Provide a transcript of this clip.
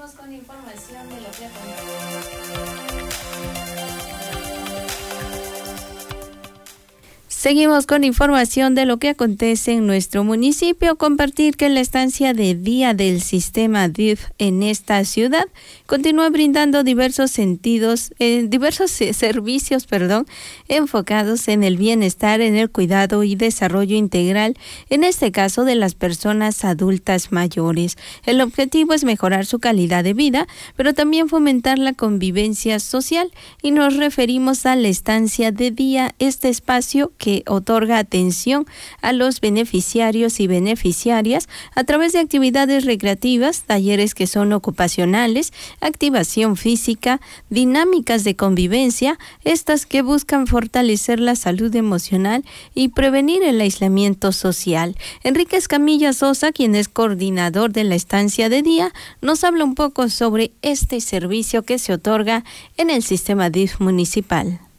Seguimos con información de lo que Seguimos con información de lo que acontece en nuestro municipio. Compartir que la estancia de día del sistema DIF en esta ciudad continúa brindando diversos servicios, enfocados en el bienestar, en el cuidado y desarrollo integral, en este caso de las personas adultas mayores. El objetivo es mejorar su calidad de vida, pero también fomentar la convivencia social, y nos referimos a la estancia de día, este espacio que otorga atención a los beneficiarios y beneficiarias a través de actividades recreativas, talleres que son ocupacionales, activación física, dinámicas de convivencia, estas que buscan fortalecer la salud emocional y prevenir el aislamiento social. Enrique Escamilla Sosa, quien es coordinador de la estancia de día, nos habla un poco sobre este servicio que se otorga en el sistema DIF municipal.